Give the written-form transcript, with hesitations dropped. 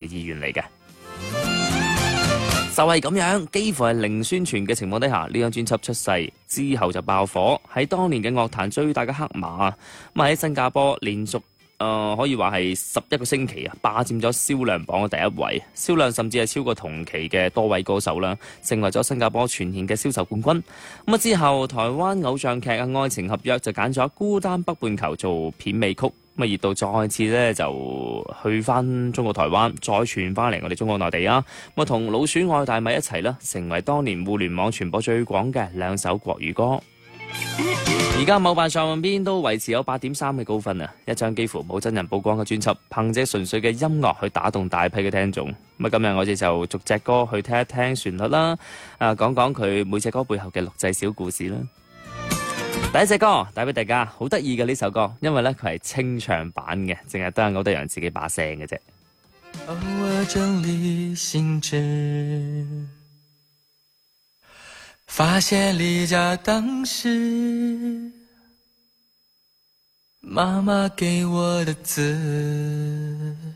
意願嚟嘅。就係咁樣，幾乎係零宣傳嘅情況底下，呢張專輯出世之後就爆火，喺當年嘅樂壇最大嘅黑馬。咁喺新加坡連續可以話係11個星期霸佔咗銷量榜嘅第一位，銷量甚至係超過同期嘅多位歌手啦，成為咗新加坡全年嘅銷售冠軍。咁之後台灣偶像劇《愛情合約》就揀咗《孤單北半球》做片尾曲。熱度再次咧就去翻中國台灣，再傳翻嚟我哋中國內地啊！咁同老鼠愛大米一齊啦，成為當年互聯網傳播最廣嘅2首國語歌。而家某版上邊都維持有8.3嘅高分啊！一張幾乎冇真人曝光嘅專輯，憑借純粹嘅音樂去打動大批嘅聽眾。咁今日我哋就逐隻歌去聽一聽旋律啦，講講佢每隻歌背後嘅錄製小故事啦。第一隻歌帶俾大家，好得意嘅呢首歌，因為咧佢係清唱版嘅，淨係得歐德陽自己把聲嘅啫。 偶爾整理信紙，發現離家當時媽媽給我的字